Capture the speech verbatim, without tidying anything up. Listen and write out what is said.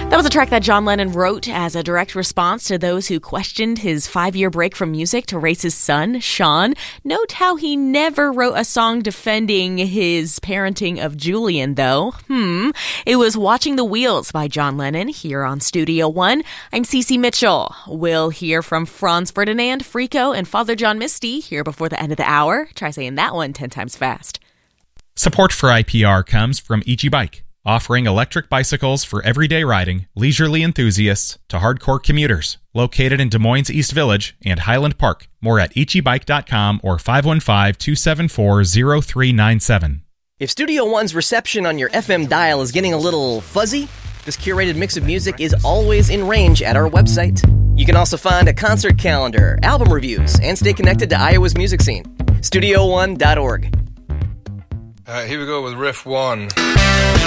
That was a track that John Lennon wrote as a direct response to those who questioned his five-year break from music to raise his son, Sean. Note how he never wrote a song defending his parenting of Julian, though. Hmm. It was Watching the Wheels by John Lennon here on Studio One. I'm Cece Mitchell. We'll hear from Franz Ferdinand, Frico, and Father John Misty here before the end of the hour. Try saying that one ten times fast. Support for I P R comes from Ichi Bike, offering electric bicycles for everyday riding, leisurely enthusiasts to hardcore commuters. Located in Des Moines East Village and Highland Park. More at ichi bike dot com or five one five, two seven four, zero three nine seven. If Studio One's reception on your F M dial is getting a little fuzzy, this curated mix of music is always in range at our website. You can also find a concert calendar, album reviews, and stay connected to Iowa's music scene. studio one dot org. All right, here we go with riff one.